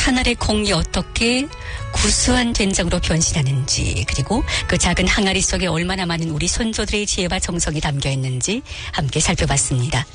한 알의 콩이 어떻게 구수한 된장으로 변신하는지, 그리고 그 작은 항아리 속에 얼마나 많은 우리 손조들의 지혜와 정성이 담겨 있는지 함께 살펴봤습니다.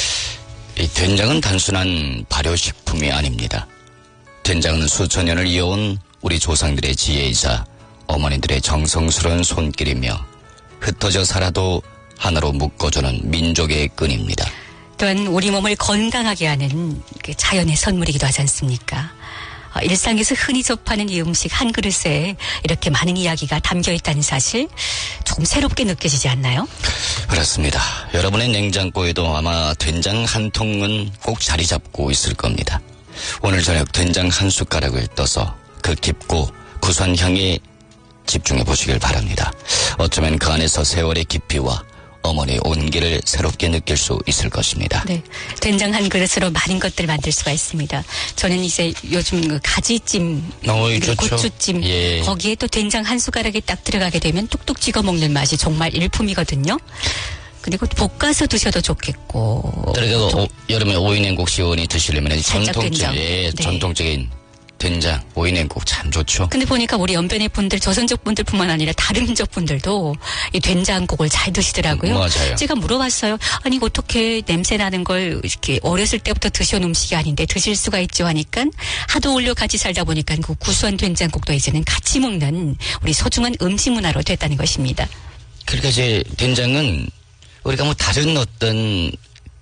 이 된장은 단순한 발효식품이 아닙니다. 된장은 수천 년을 이어온 우리 조상들의 지혜이자 어머니들의 정성스러운 손길이며 흩어져 살아도 하나로 묶어주는 민족의 끈입니다. 또한 우리 몸을 건강하게 하는 그 자연의 선물이기도 하지 않습니까? 일상에서 흔히 접하는 이 음식 한 그릇에 이렇게 많은 이야기가 담겨 있다는 사실 조금 새롭게 느껴지지 않나요? 그렇습니다. 여러분의 냉장고에도 아마 된장 한 통은 꼭 자리 잡고 있을 겁니다. 오늘 저녁 된장 한 숟가락을 떠서 그 깊고 구수한 향에 집중해 보시길 바랍니다. 어쩌면 그 안에서 세월의 깊이와 어머니의 온기를 새롭게 느낄 수 있을 것입니다. 네, 된장 한 그릇으로 많은 것들을 만들 수가 있습니다. 저는 이제 요즘 그 가지찜, 좋죠. 고추찜, 예. 거기에 또 된장 한 숟가락이 딱 들어가게 되면 뚝뚝 찍어 먹는 맛이 정말 일품이거든요. 그리고 볶아서 드셔도 좋겠고. 그리고 여름에 오이냉국 시원히 드시려면 살짝 된장. 네. 전통적인 된장, 오이냉국 참 좋죠. 근데 보니까 우리 연변의 분들, 조선족 분들뿐만 아니라 다른 민족 분들도 이 된장국을 잘 드시더라고요. 맞아요. 제가 물어봤어요. 아니 어떻게 냄새 나는 걸 이렇게 어렸을 때부터 드셔온 음식이 아닌데 드실 수가 있죠 하니까 하도 올려 같이 살다 보니까 그 구수한 된장국도 이제는 같이 먹는 우리 소중한 음식 문화로 됐다는 것입니다. 그러니까 이제 된장은 우리가 뭐 다른 어떤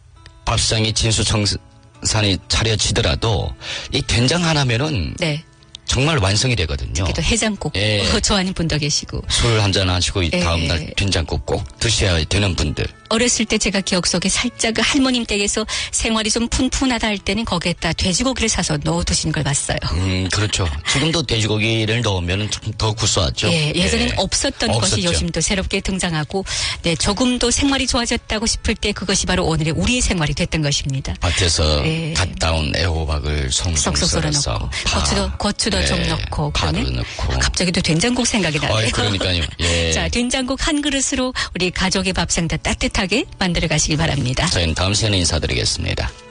밥상이 진수청산이 차려지더라도 이 된장 하나면은 네. 정말 완성이 되거든요. 또 해장국 좋아하는 분도 계시고. 술 한잔 하시고 다음날 된장국 꼭 드셔야 되는 분들. 어렸을 때 제가 기억 속에 살짝 그 할머님 댁에서 생활이 좀 푼푼하다 할 때는 거기에다 돼지고기를 사서 넣어 두시는 걸 봤어요. 그렇죠. 지금도 돼지고기를 넣으면 좀 더 구수하죠. 예, 예전엔 없었던 것이 요즘도 새롭게 등장하고, 네, 조금 더 생활이 좋아졌다고 싶을 때 그것이 바로 오늘의 우리의 생활이 됐던 것입니다. 밭에서 갓 따온 애호박을 송송 썰어서 고추도 좀 넣고, 파도 넣고. 갑자기 또 된장국 생각이 나네요. 그러니까요. 예. 자, 된장국 한 그릇으로 우리 가족의 밥상 다 따뜻하게 만들어 가시기 바랍니다. 저희는 다음 시간에 인사드리겠습니다.